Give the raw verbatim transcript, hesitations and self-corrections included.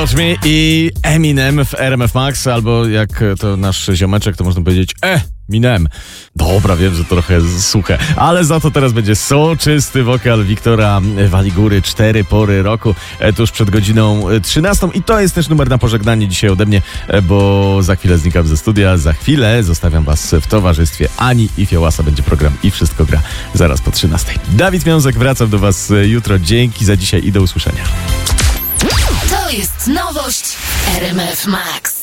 Touch Me i Eminem w R M F Max, albo jak to nasz ziomeczek, to można powiedzieć E, Minem. Dobra, wiem, że to trochę suche, ale za to teraz będzie soczysty wokal Wiktora Waligury, cztery pory roku, e, tuż przed godziną trzynastą i to jest też numer na pożegnanie dzisiaj ode mnie, e, bo za chwilę znikam ze studia, za chwilę zostawiam was w towarzystwie Ani i Fiołasa, będzie program i wszystko gra zaraz po trzynastej. Dawid Miązek, wracam do was jutro, dzięki za dzisiaj i do usłyszenia. To jest nowość R M F Max.